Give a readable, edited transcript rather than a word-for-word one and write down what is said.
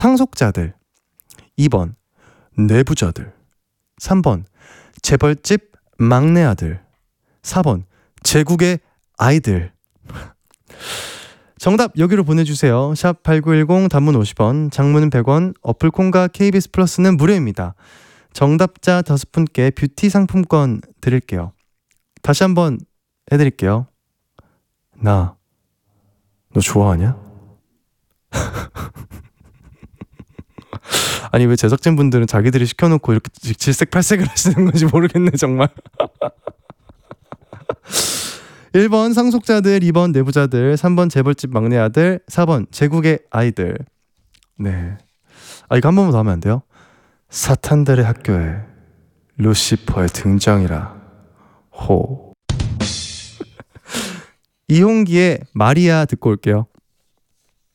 상속자들, 2번 내부자들, 3번 재벌집 막내 아들, 4번 제국의 아이들. 정답 여기로 보내주세요. 샵 8910 단문 50원, 장문은 100원, 어플콘과 KBS 플러스는 무료입니다. 정답자 5분께 뷰티 상품권 드릴게요. 다시 한번 해드릴게요. 나 너 좋아하냐? 아니 왜 제작진분들은 자기들이 시켜놓고 이렇게 질색팔색을 하시는 건지 모르겠네 정말. 1번 상속자들, 2번 내부자들, 3번 재벌집 막내 아들, 4번 제국의 아이들. 네. 이거 한 번만 더 하면 안 돼요? 사탄들의 학교에 루시퍼의 등장이라. 호. 이홍기의 마리아 듣고 올게요.